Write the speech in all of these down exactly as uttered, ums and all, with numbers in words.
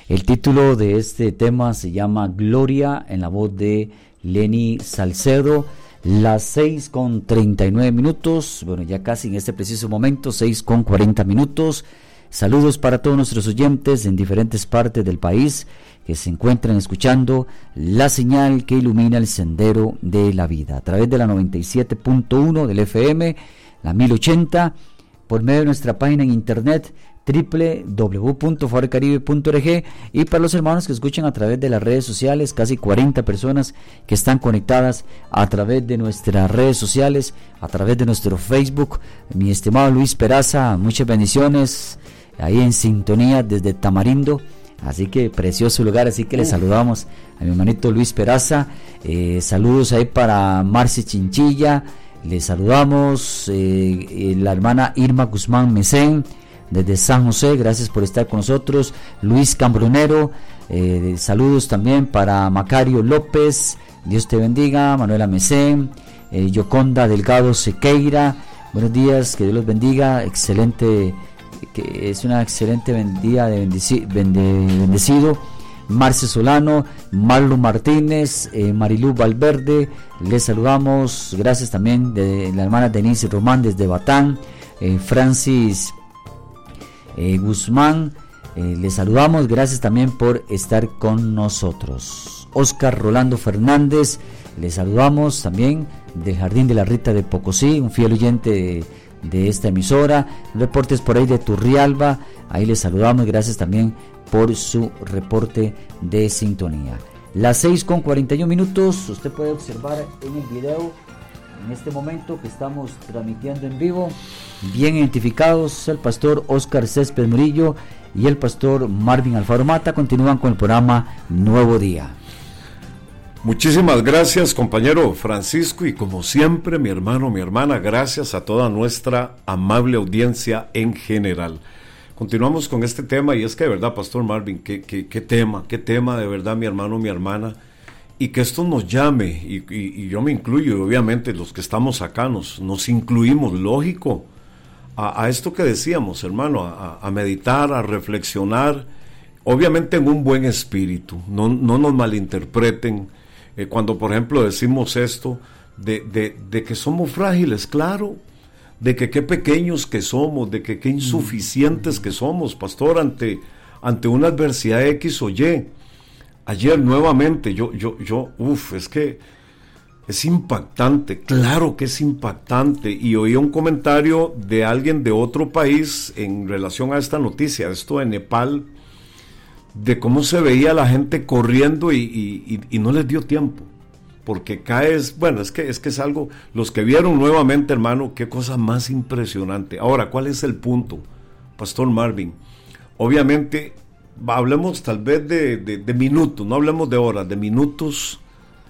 El título de este tema se llama Gloria, en la voz de Lenny Salcedo. Las seis con treinta y nueve minutos, bueno, ya casi en este preciso momento, seis con cuarenta minutos. Saludos para todos nuestros oyentes en diferentes partes del país que se encuentran escuchando la señal que ilumina el sendero de la vida a través de la noventa y siete punto uno del F M, la mil ochenta, por medio de nuestra página en internet doble u doble u doble u punto favor caribe punto org, y para los hermanos que escuchan a través de las redes sociales, casi cuarenta personas que están conectadas a través de nuestras redes sociales, a través de nuestro Facebook. Mi estimado Luis Peraza, muchas bendiciones ahí en sintonía desde Tamarindo, así que precioso lugar, así que le saludamos a mi hermanito Luis Peraza. Eh, saludos ahí para Marci Chinchilla, le saludamos, eh, la hermana Irma Guzmán Mesén desde San José, gracias por estar con nosotros. Luis Cambronero, eh, saludos también para Macario López, Dios te bendiga. Manuela Mesén, eh, Yoconda Delgado Sequeira, buenos días, que Dios los bendiga, excelente, que es una excelente día de bendici, bende, bendecido. Marce Solano, Marlon Martínez, eh, Marilú Valverde, les saludamos, gracias también de la hermana Denise Román desde Batán, eh, Francis Eh, Guzmán, eh, les saludamos, gracias también por estar con nosotros. Oscar Rolando Fernández, les saludamos también del Jardín de la Rita de Pocosí, un fiel oyente de, de esta emisora. Reportes por ahí de Turrialba, ahí les saludamos, gracias también por su reporte de sintonía. Las seis con cuarenta y uno minutos, usted puede observar en el video en este momento que estamos transmitiendo en vivo, bien identificados, el pastor Oscar Césped Murillo y el pastor Marvin Alfaro Mata continúan con el programa Nuevo Día. Muchísimas gracias, compañero Francisco, y como siempre, mi hermano, mi hermana, gracias a toda nuestra amable audiencia en general. Continuamos con este tema, y es que de verdad, pastor Marvin, qué, qué, qué tema, qué tema de verdad, mi hermano, mi hermana, y que esto nos llame, y, y, y yo me incluyo, obviamente los que estamos acá nos, nos incluimos, lógico, a, a esto que decíamos, hermano, a, a meditar, a reflexionar, obviamente en un buen espíritu, no, no nos malinterpreten, eh, cuando por ejemplo decimos esto, de, de, de que somos frágiles, claro, de que qué pequeños que somos, de que qué insuficientes que somos, pastor, ante, ante una adversidad X o Y. Ayer nuevamente, yo, yo, yo, uff, es que es impactante, claro que es impactante, y oí un comentario de alguien de otro país en relación a esta noticia, esto de Nepal, de cómo se veía la gente corriendo y, y, y, y no les dio tiempo, porque caes, bueno, es que, es que es algo, los que vieron nuevamente, hermano, qué cosa más impresionante. Ahora, ¿cuál es el punto, pastor Marvin? Obviamente, hablemos tal vez de, de, de minutos, no hablemos de horas, de minutos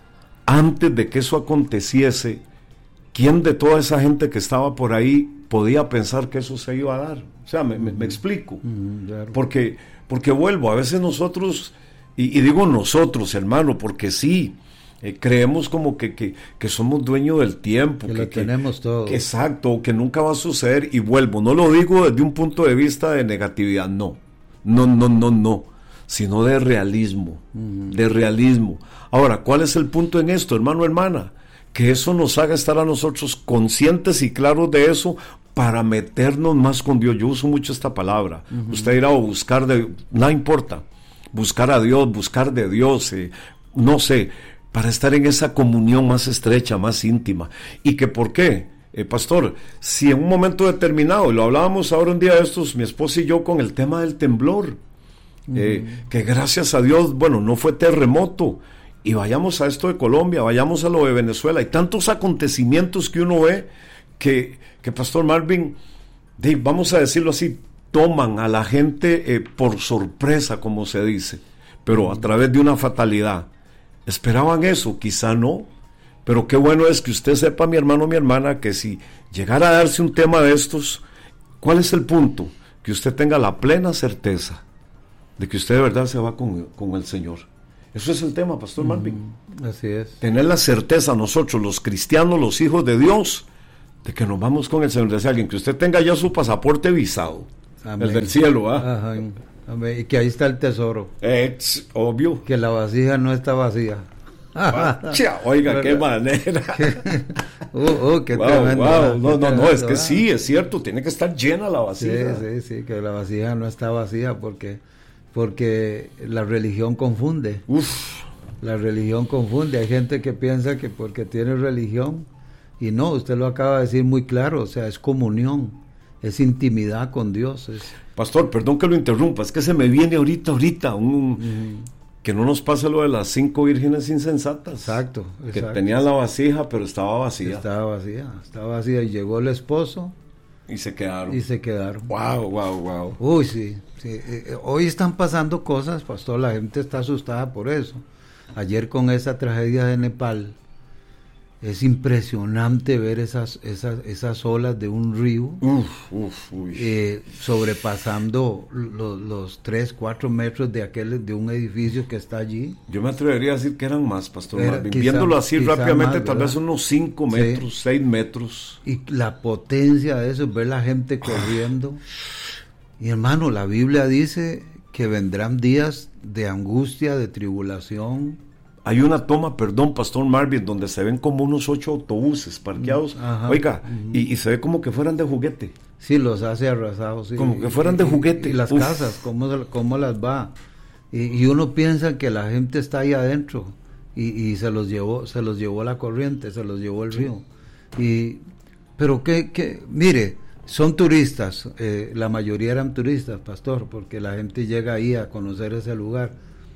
antes de que eso aconteciese. ¿Quién de toda esa gente que estaba por ahí podía pensar que eso se iba a dar? O sea, me, me, me explico, mm, claro. porque, porque vuelvo, a veces nosotros, y, y digo nosotros, hermano, porque sí, eh, creemos como que, que, que somos dueños del tiempo, que, que lo tenemos que, todo, que exacto, que nunca va a suceder, y vuelvo, no lo digo desde un punto de vista de negatividad, no, No, no, no, no, sino de realismo, uh-huh. de realismo. Ahora, ¿cuál es el punto en esto, hermano, hermana? Que eso nos haga estar a nosotros conscientes y claros de eso para meternos más con Dios. Yo uso mucho esta palabra. Uh-huh. Usted irá a buscar de, no importa, buscar a Dios, buscar de Dios, eh, no sé, para estar en esa comunión más estrecha, más íntima. ¿Y que por qué? Eh, pastor, si en un momento determinado, y lo hablábamos ahora un día de estos, mi esposa y yo, con el tema del temblor, uh-huh. eh, que gracias a Dios, bueno, no fue terremoto, y vayamos a esto de Colombia, vayamos a lo de Venezuela, hay tantos acontecimientos que uno ve, que, que pastor Marvin, de, vamos a decirlo así, toman a la gente eh, por sorpresa, como se dice, pero a través de una fatalidad. ¿Esperaban eso? Quizá no. Pero qué bueno es que usted sepa, mi hermano, mi hermana, que si llegara a darse un tema de estos, ¿cuál es el punto? Que usted tenga la plena certeza de que usted de verdad se va con, con el Señor. Eso es el tema, pastor mm, Marvin. Así es. Tener la certeza nosotros, los cristianos, los hijos de Dios, de que nos vamos con el Señor. Decía alguien, que usted tenga ya su pasaporte visado, amén. El del cielo, ¿ah? Ajá. Y que ahí está el tesoro. Es obvio. Que la vasija no está vacía. Pacha, oiga, qué manera. uh, uh, qué wow, tremendo. Wow. Qué No, no, tremendo, no, es que ¿verdad? sí, es cierto, tiene que estar llena la vasija. Sí, sí, sí, que la vasija no está vacía porque, porque la religión confunde. Uf. La religión confunde. Hay gente que piensa que porque tiene religión, y no, usted lo acaba de decir muy claro, o sea, es comunión, es intimidad con Dios. Es... Pastor, perdón que lo interrumpa, es que se me viene ahorita, ahorita, un, mm. que no nos pase lo de las cinco vírgenes insensatas. Exacto, exacto. Que tenían la vasija, pero estaba vacía. Estaba vacía, estaba vacía, y llegó el esposo. Y se quedaron. Y se quedaron. Wow, wow, wow. Uy, sí, sí. Eh, hoy están pasando cosas, pastor, la gente está asustada por eso. Ayer con esa tragedia de Nepal, es impresionante ver esas esas esas olas de un río uf, uf, eh, sobrepasando lo, los tres, cuatro metros de aquel de un edificio que está allí. Yo me atrevería a decir que eran más, Pastor Era, Marvin. quizá, Viéndolo así rápidamente, más, tal vez unos cinco metros, sí. seis metros. Y la potencia de eso, ver la gente corriendo. Y hermano, la Biblia dice que vendrán días de angustia, de tribulación. Hay una toma, perdón, Pastor Marvin, donde se ven como unos ocho autobuses parqueados. Ajá, oiga, uh-huh. y, y se ve como que fueran de juguete. Sí, los hace arrasados. Sí. Como que fueran de juguete. Y, y las Uf. casas, ¿cómo, cómo las va? Y, y uno piensa que la gente está ahí adentro y, y se los llevó, se los llevó la corriente, se los llevó el sí. río. Y, pero que, que, mire, son turistas, eh, la mayoría eran turistas, pastor, porque la gente llega ahí a conocer ese lugar.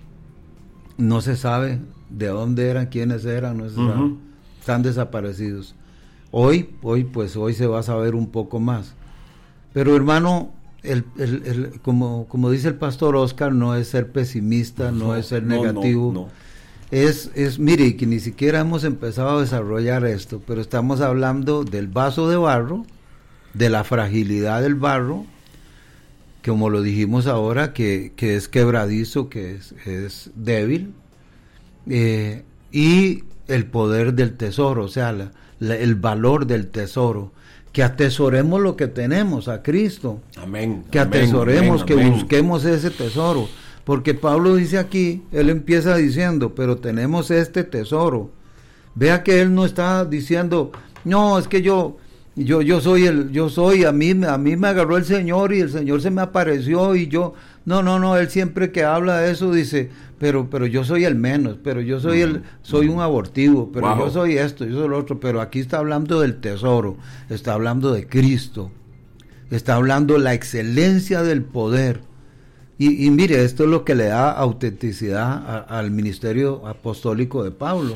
No se sabe de dónde eran, quiénes eran, no se uh-huh. sabe. Están desaparecidos. Hoy, hoy, pues hoy se va a saber un poco más. Pero hermano, el, el, el, como, como dice el pastor Oscar, no es ser pesimista, no, no es ser no, negativo. No, no. Es, es, mire, que ni siquiera hemos empezado a desarrollar esto, pero estamos hablando del vaso de barro, de la fragilidad del barro, como lo dijimos ahora, que, que es quebradizo, que es, es débil, eh, y el poder del tesoro, o sea, la, la, el valor del tesoro, que atesoremos lo que tenemos, a Cristo, amén, que amén, atesoremos, amén, que amén. busquemos ese tesoro, porque Pablo dice aquí, él empieza diciendo, pero tenemos este tesoro. Vea que él no está diciendo, no, es que yo... Yo yo soy el yo soy a mí a mí me agarró el Señor y el Señor se me apareció y yo no no no él siempre que habla de eso dice pero pero yo soy el menos, pero yo soy el soy un abortivo, pero wow. yo soy esto, yo soy lo otro, pero aquí está hablando del tesoro, está hablando de Cristo, está hablando de la excelencia del poder. Y, y mire, esto es lo que le da autenticidad a, al ministerio apostólico de Pablo.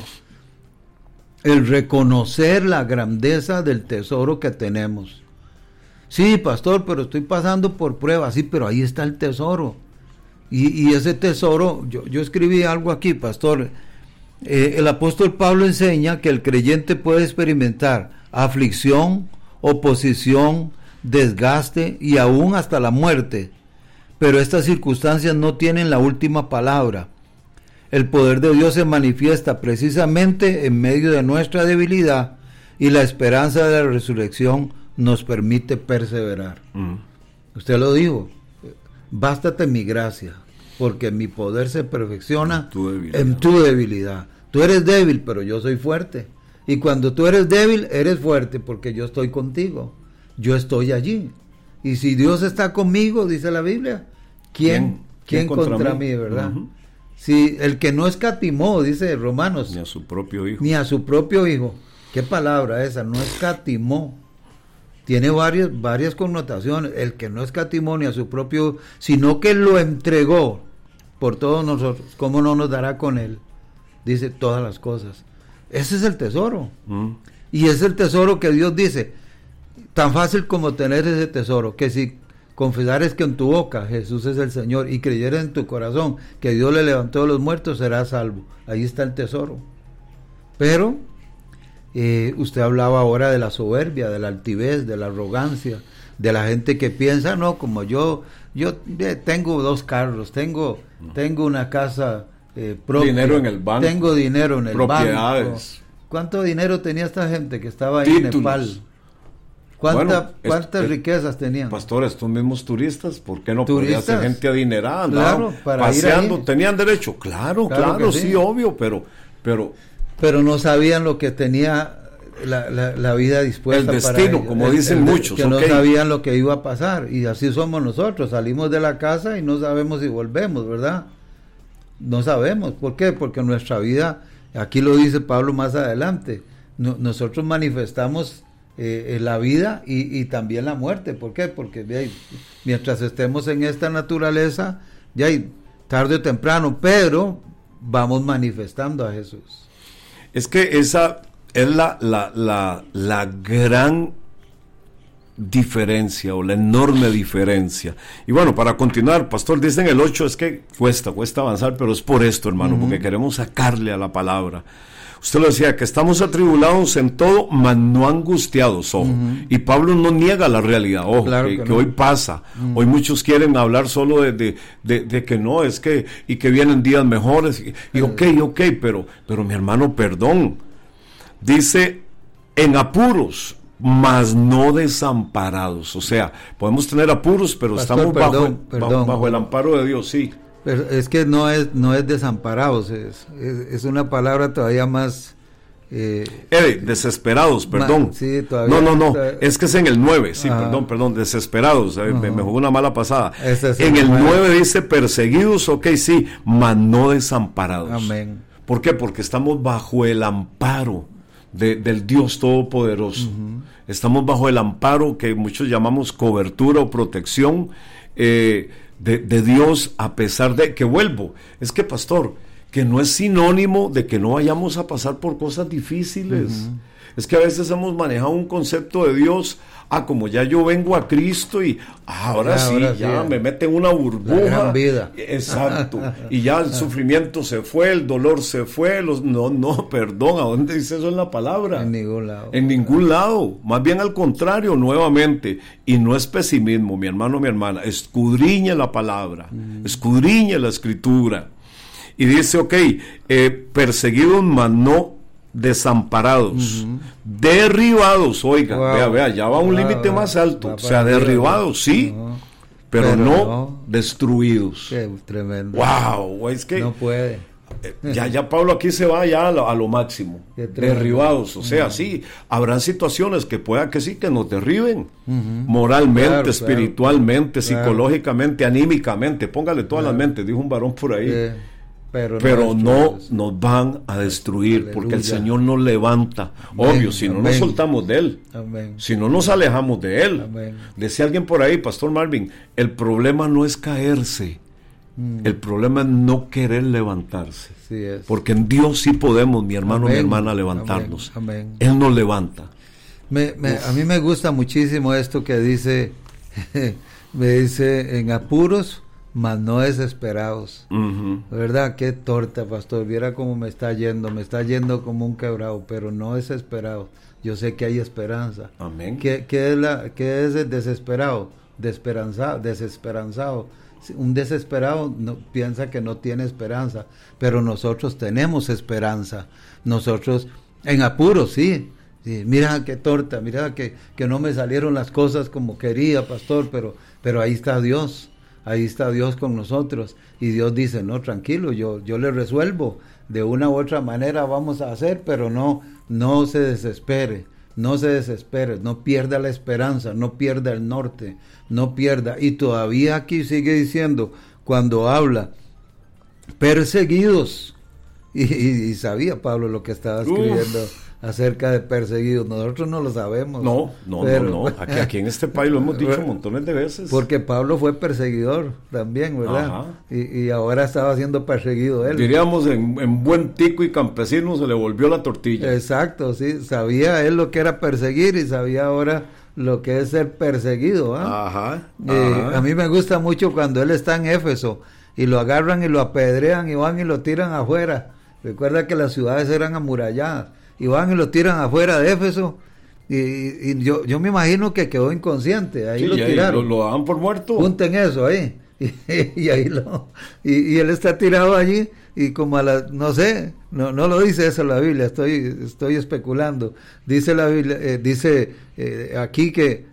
El reconocer la grandeza del tesoro que tenemos. Sí, pastor, pero estoy pasando por pruebas. Sí, pero ahí está el tesoro. Y, y ese tesoro, yo, yo escribí algo aquí, pastor. Eh, el apóstol Pablo enseña que el creyente puede experimentar aflicción, oposición, desgaste y aún hasta la muerte. Pero estas circunstancias no tienen la última palabra. El poder de Dios se manifiesta precisamente en medio de nuestra debilidad y la esperanza de la resurrección nos permite perseverar. Mm. Usted lo dijo, bástate mi gracia, porque mi poder se perfecciona tu en tu debilidad. Tú eres débil, pero yo soy fuerte. Y cuando tú eres débil, eres fuerte, porque yo estoy contigo. Yo estoy allí. Y si Dios está conmigo, dice la Biblia, ¿quién, ¿quién, ¿quién contra, contra mí? mí, verdad? Uh-huh. Si el que no escatimó, dice Romanos, ni a su propio hijo, ni a su propio hijo, qué palabra esa, no escatimó, tiene varias, varias connotaciones, el que no escatimó ni a su propio, sino que lo entregó por todos nosotros, ¿cómo no nos dará con él? Dice todas las cosas. Ese es el tesoro, mm. y es el tesoro que Dios dice, tan fácil como tener ese tesoro, que si confesares que en tu boca Jesús es el Señor y creyeres en tu corazón que Dios le levantó de los muertos, serás salvo. Ahí está el tesoro. Pero eh, usted hablaba ahora de la soberbia, de la altivez, de la arrogancia, de la gente que piensa, no, como yo yo eh, tengo dos carros, tengo tengo una casa eh, propia, dinero en el banco, tengo dinero en el propiedades. banco. ¿Cuánto dinero tenía esta gente que estaba ahí Títulos. en Nepal? ¿Cuánta, bueno, ¿Cuántas es, riquezas tenían? Pastor, estos mismos turistas, ¿por qué no ¿Turistas? podría ser gente adinerada? Claro, para paseando, ir ahí. ¿tenían derecho? Claro, claro, claro sí. sí, obvio, pero... pero pero no sabían lo que tenía la, la, la vida dispuesta. El destino, para como el, dicen el, muchos. Que okay. no sabían lo que iba a pasar, y así somos nosotros, salimos de la casa y no sabemos si volvemos, ¿verdad? No sabemos, ¿por qué? Porque nuestra vida, aquí lo dice Pablo más adelante, no, nosotros manifestamos eh, la vida y, y también la muerte. ¿Por qué? Porque ve, mientras estemos en esta naturaleza, ya tarde o temprano, pero vamos manifestando a Jesús. Es que esa es la, la, la, la gran diferencia o la enorme diferencia. Y bueno, para continuar, pastor, dice en el ocho, es que cuesta, cuesta avanzar, pero es por esto, hermano, uh-huh. porque queremos sacarle a la palabra. Usted lo decía, que estamos atribulados en todo, mas no angustiados, ojo. Uh-huh. Y Pablo no niega la realidad, ojo, claro que, que, que no. hoy pasa. Uh-huh. Hoy muchos quieren hablar solo de, de, de, de que no, es que, y que vienen días mejores. Y, y ok, ok, pero, pero mi hermano, perdón. Dice, en apuros, mas no desamparados. O sea, podemos tener apuros, pero Pastor, estamos perdón, bajo, perdón. Bajo, bajo el amparo de Dios, sí. Pero es que no es no es desamparados, es, es, es una palabra todavía más... Eh, eh, desesperados, perdón. Más, sí, todavía, no, no, no, todavía, es que es en el nueve, sí, ajá. perdón, perdón, desesperados, eh, me, me jugó una mala pasada. Es en el nueve dice perseguidos, ok, sí, mas no desamparados. Amén. ¿Por qué? Porque estamos bajo el amparo de, del Dios Todopoderoso. Uh-huh. Estamos bajo el amparo que muchos llamamos cobertura o protección, eh, De, de Dios, a pesar de que vuelvo, es que pastor, que no es sinónimo de que no vayamos a pasar por cosas difíciles. Uh-huh. Es que a veces hemos manejado un concepto de Dios, ah, como ya yo vengo a Cristo y ah, ahora, ya, sí, ahora ya sí, me meten una burbuja, vida. Exacto, y ya el sufrimiento se fue, el dolor se fue, los no, no, perdón, ¿a dónde dice eso en la palabra? En ningún lado. En ningún lado, más bien al contrario, nuevamente, y no es pesimismo, mi hermano, mi hermana, escudriña la palabra, mm. escudriña la escritura, y dice, ok, eh, perseguidos, mas no desamparados, uh-huh. derribados, oiga, wow. vea, vea, ya va a un wow, límite wow. más alto, o sea, derribados, sí, uh-huh. pero, pero no, no destruidos. Qué tremendo. Wow, es que no puede. Ya, ya Pablo aquí se va ya a lo, a lo máximo, derribados, o sea, uh-huh. sí, habrán situaciones que pueda que sí, que nos derriben, uh-huh. moralmente, claro, espiritualmente, claro. psicológicamente, anímicamente, póngale todas claro. las mentes, dijo un varón por ahí. Yeah. Pero, pero no, no nos van a destruir. Aleluya. Porque el Señor nos levanta. Amén, obvio, si no amén. Nos soltamos de Él, amén. Si no nos alejamos de Él. Amén. Decía alguien por ahí, Pastor Marvin, el problema no es caerse, mm. el problema es no querer levantarse. Sí es. Porque en Dios sí podemos, mi hermano, amén. Mi hermana, levantarnos. Amén. Amén. Él nos levanta. Me, me, a mí me gusta muchísimo esto que dice, me dice, en apuros, mas no desesperados. Uh-huh. ¿Verdad? Qué torta, pastor. Viera cómo me está yendo. Me está yendo como un quebrado, pero no desesperado. Yo sé que hay esperanza. Amén. ¿Qué, qué es, la, qué es el desesperado? Desesperanzado. Desesperanzado. Un desesperado no, piensa que no tiene esperanza, pero nosotros tenemos esperanza. Nosotros, en apuros, sí. Sí, mira qué torta, mira que, que no me salieron las cosas como quería, pastor, pero, pero ahí está Dios. Ahí está Dios con nosotros y Dios dice, no, tranquilo, yo, yo le resuelvo, de una u otra manera vamos a hacer, pero no, no se desespere, no se desespere, no pierda la esperanza, no pierda el norte, no pierda, y todavía aquí sigue diciendo, cuando habla, perseguidos, y, y, y sabía Pablo lo que estaba escribiendo. Uf. Acerca de perseguidos, nosotros no lo sabemos. No, no, pero, no, no. Aquí, aquí en este país lo hemos dicho montones de veces. Porque Pablo fue perseguidor también, ¿verdad? Y, y ahora estaba siendo perseguido él. Diríamos, en, en buen tico y campesino se le volvió la tortilla. Exacto, sí, sabía él lo que era perseguir y sabía ahora lo que es ser perseguido. ¿eh? Ajá, eh, ajá. A mí me gusta mucho cuando él está en Éfeso y lo agarran y lo apedrean y van y lo tiran afuera. Recuerda que las ciudades eran amuralladas. Y van y lo tiran afuera de Éfeso y, y yo, yo me imagino que quedó inconsciente, ahí sí, lo tiraron, ahí lo, lo daban por muerto, junten eso ahí y, y ahí lo y, y él está tirado allí y como a las, no sé, no no lo dice eso la Biblia, estoy estoy especulando. Dice la Biblia, eh, dice eh, aquí que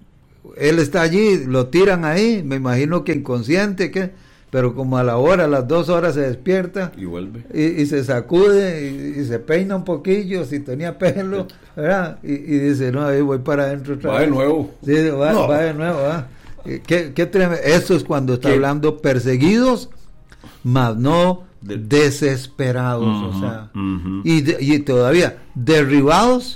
él está allí, lo tiran ahí, me imagino que inconsciente, que pero como a la hora, a las dos horas se despierta y vuelve y, y se sacude y, y se peina un poquillo si tenía pelo, ¿verdad? Y, y dice, no, ahí voy para adentro otra va vez. de nuevo Sí, va, no. va de nuevo, ¿verdad? ¿Qué, qué tremendo? Eso es cuando está ¿Qué? hablando perseguidos, mas no de, desesperados, uh-huh, o sea, uh-huh. y, de, y todavía derribados,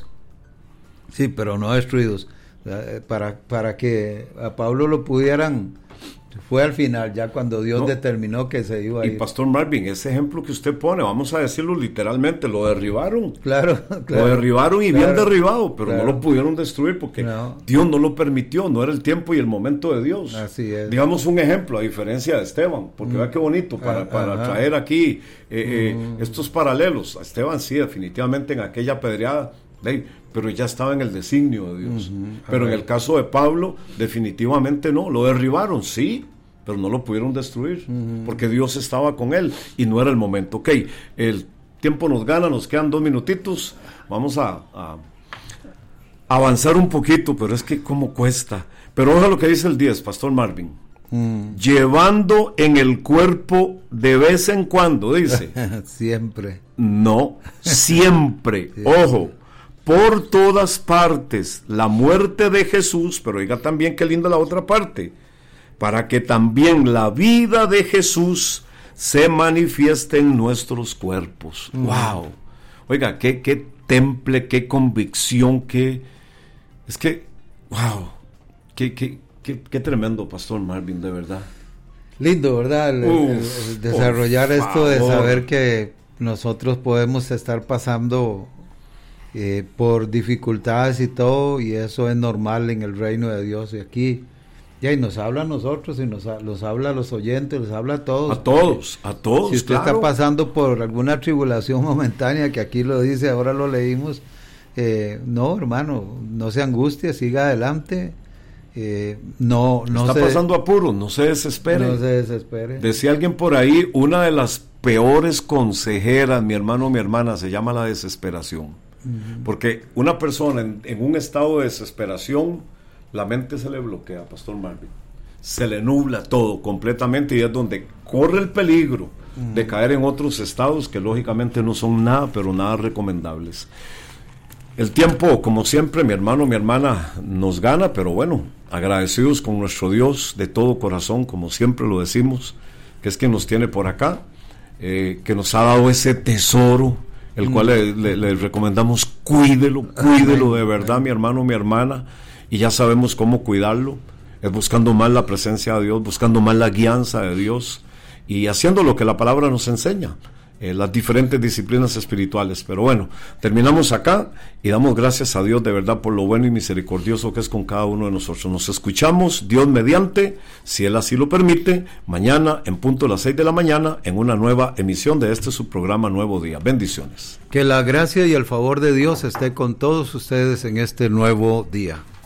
sí, pero no destruidos, para, para que a Pablo lo pudieran. Fue al final, ya cuando Dios no. determinó que se iba a ir. Y Pastor Marvin, ese ejemplo que usted pone, vamos a decirlo literalmente, lo derribaron. Claro, claro. Lo derribaron y claro, bien derribado, pero claro. no lo pudieron destruir porque no. Dios no lo permitió, no era el tiempo y el momento de Dios. Así es. Digamos un ejemplo, a diferencia de Esteban, porque mm. vea qué bonito para, ah, para traer aquí eh, mm. eh, estos paralelos. A Esteban sí, definitivamente en aquella apedreada, pero ya estaba en el designio de Dios. Uh-huh. Pero en el caso de Pablo, definitivamente no, lo derribaron, sí, pero no lo pudieron destruir, uh-huh. porque Dios estaba con él y no era el momento. Ok, el tiempo nos gana, nos quedan dos minutitos, vamos a, a avanzar un poquito, pero es que cómo cuesta. Pero ojalá lo que dice el diez, Pastor Marvin. Mm. Llevando en el cuerpo de vez en cuando, dice. Siempre. No, siempre. Sí. Ojo. Por todas partes, la muerte de Jesús, pero oiga también qué linda la otra parte, para que también la vida de Jesús se manifieste en nuestros cuerpos. Mm. ¡Wow! Oiga, qué, qué temple, qué convicción, qué... Es que, ¡wow! Qué, qué, qué, qué tremendo, Pastor Marvin, de verdad. Lindo, ¿verdad? El, Uf, el, el desarrollar esto favor. De saber que nosotros podemos estar pasando... Eh, por dificultades y todo, y eso es normal en el reino de Dios. Y aquí ya y nos habla a nosotros y nos los habla a los oyentes, les habla a todos. A todos, a todos. Si usted claro. está pasando por alguna tribulación momentánea, que aquí lo dice, ahora lo leímos, eh, no, hermano, no se angustie, siga adelante. Eh, no, no está se, pasando apuro, no se desespere. No se desespere. Decía alguien por ahí, una de las peores consejeras, mi hermano o mi hermana, se llama la desesperación. Porque una persona en, en un estado de desesperación, la mente se le bloquea, Pastor Marvin, se le nubla todo completamente y es donde corre el peligro uh-huh. de caer en otros estados que lógicamente no son nada, pero nada recomendables. El tiempo, como siempre, mi hermano, mi hermana, nos gana, pero bueno, agradecidos con nuestro Dios de todo corazón, como siempre lo decimos, que es quien nos tiene por acá, eh, que nos ha dado ese tesoro, el mm. cual le, le, le recomendamos, cuídelo, cuídelo de verdad, mi hermano, mi hermana, y ya sabemos cómo cuidarlo, es buscando más la presencia de Dios, buscando más la guianza de Dios, y haciendo lo que la palabra nos enseña, eh, las diferentes disciplinas espirituales. Pero bueno, terminamos acá, y damos gracias a Dios de verdad por lo bueno y misericordioso que es con cada uno de nosotros. Nos escuchamos, Dios mediante, si Él así lo permite, mañana en punto de las seis de la mañana, en una nueva emisión de este su programa Nuevo Día. Bendiciones. Que la gracia y el favor de Dios esté con todos ustedes en este nuevo día.